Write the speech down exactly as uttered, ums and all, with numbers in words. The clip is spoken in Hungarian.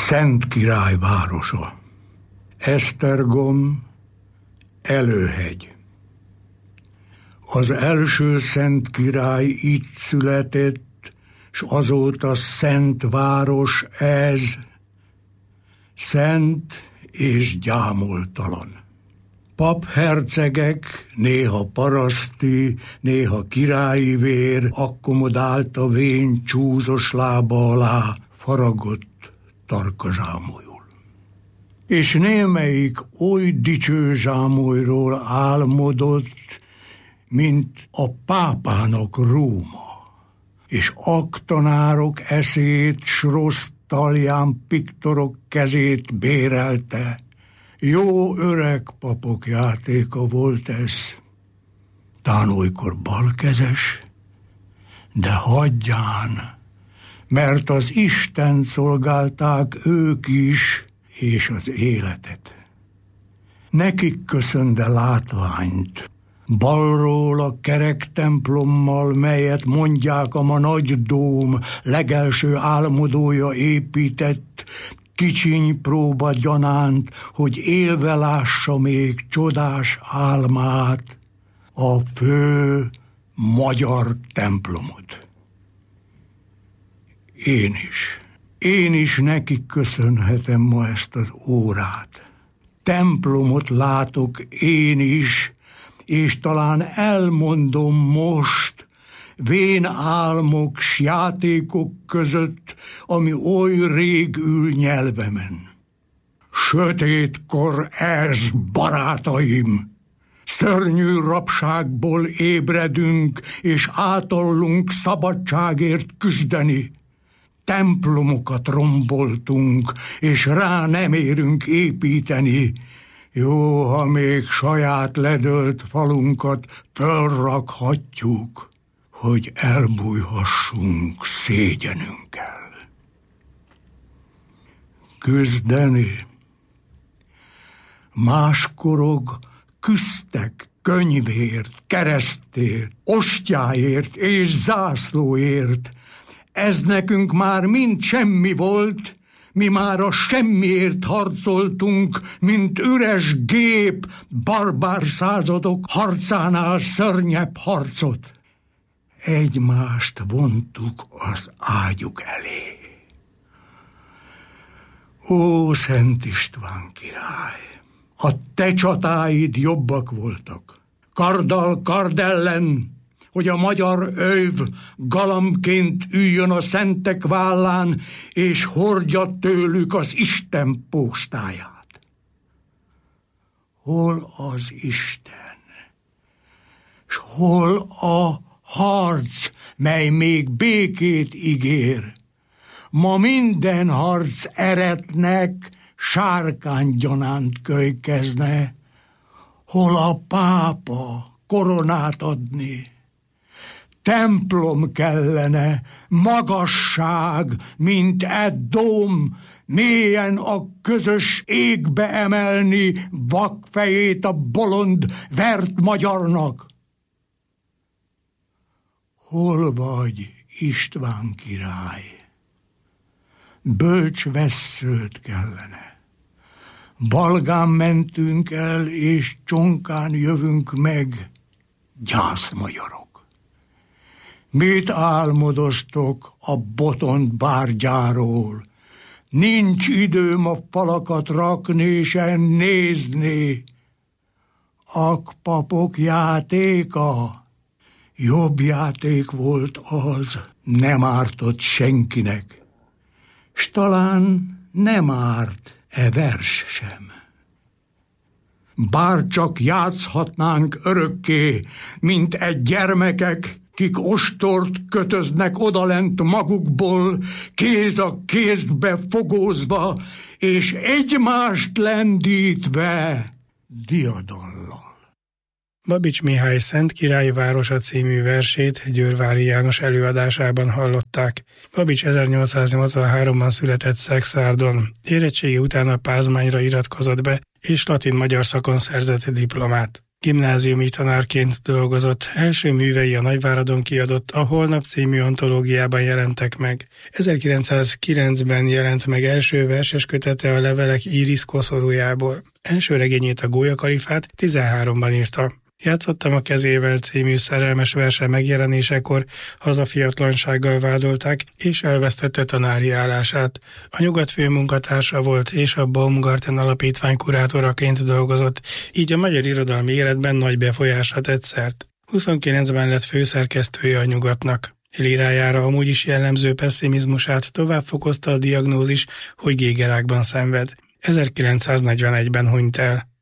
Szent Király városa. Esztergom, Előhegy. Az első Szent Király itt született, s azóta szent város ez, szent és gyámoltalan. Paphercegek, néha paraszti, néha királyi vér akkomodálta vén csúzos lába alá faragott tarkazsámolyul. És némelyik oly dicső zsámolyról álmodott, mint a pápának Róma, és aktanárok eszét, s rossz talján piktorok kezét bérelte. Jó öreg papok játéka volt ez, tán olykor balkezes, de hagyján, mert az Istent szolgálták ők is, és az életet. Nekik köszönde látványt, balról a kerek templommal, melyet mondják a ma nagy dóm legelső álmodója épített, kicsiny próba gyanánt, hogy élve lássa még csodás álmát, a fő magyar templomot. Én is, én is nekik köszönhetem ma ezt az órát. Templomot látok én is, és talán elmondom most, vén álmok s játékok között, ami oly rég ül nyelvemen. Sötétkor ez, barátaim! Szörnyű rabságból ébredünk, és átallunk szabadságért küzdeni. Templomokat romboltunk, és rá nem érünk építeni. Jó, ha még saját ledölt falunkat fölrakhatjuk, hogy elbújhassunk szégyenünkkel. Küzdeni. Máskorog küzdtek könyvért, keresztért, ostyáért és zászlóért. Ez nekünk már mind semmi volt, mi már a semmiért harcoltunk, mint üres gép, barbár századok harcánál szörnyebb harcot. Egymást vontuk az ágyuk elé. Ó, Szent István király! A te csatáid jobbak voltak. Karddal kard ellen, hogy a magyar öv galambként üljön a szentek vállán, és hordja tőlük az Isten postáját. Hol az Isten? S hol a harc, mely még békét ígér? Ma minden harc eretnek sárkánygyanánt kölykezne. Hol a pápa koronát adni? Templom kellene, magasság, mint e dóm, mélyen a közös égbe emelni vakfejét a bolond vert magyarnak. Hol vagy, István király? Bölcs vesszőt kellene. Balgán mentünk el, és csonkán jövünk meg, gyászmagyarok. Mit álmodoztok a botont bárgyáról? Nincs időm a falakat rakni, se nézni. Ak papok játéka, jobb játék volt az, nem ártott senkinek. S talán nem árt e vers sem. Bár csak játszhatnánk örökké, mint egy gyermekek, kik ostort kötöznek odalent magukból, kéz a kézbe fogózva, és egymást lendítve diadallal. Babics Mihály Szent Királyi városa című versét Győrvári János előadásában hallották. Babics ezernyolcszáznyolcvanháromban született Szexárdon, érettségi után a Pázmányra iratkozott be, és latin-magyar szakon szerzett diplomát. Gimnáziumi tanárként dolgozott, első művei a Nagyváradon kiadott A Holnap című antológiában jelentek meg. ezerkilencszázkilencben jelent meg első verses kötete a Levelek Íris koszorújából. Első regényét, a Gólyakalifát tizenháromban írta. Játszottam a kezével című szerelmes verse megjelenésekor hazafiatlansággal vádolták, és elvesztette tanári állását. A Nyugat főmunkatársa volt, és a Baumgarten Alapítvány kurátoraként dolgozott, így a magyar irodalmi életben nagy befolyásra tett szert. huszonkilencben lett főszerkesztője a Nyugatnak. Lírájára amúgy is jellemző pesszimizmusát tovább fokozta a diagnózis, hogy gégerákban szenved. ezerkilencszáznegyvenegyben hunyt el.